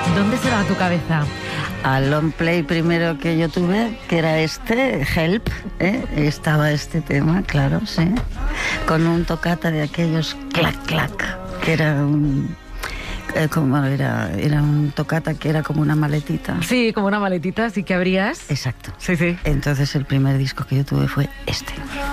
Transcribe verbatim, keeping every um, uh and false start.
¿Dónde se va tu cabeza? Al long play primero que yo tuve, que era este, Help, ¿eh? Estaba este tema, claro, sí, con un toccata de aquellos clac clac, que era un eh, como era era un toccata que era como una maletita. Sí, como una maletita, así que abrías. Exacto. Sí, sí. Entonces el primer disco que yo tuve fue este.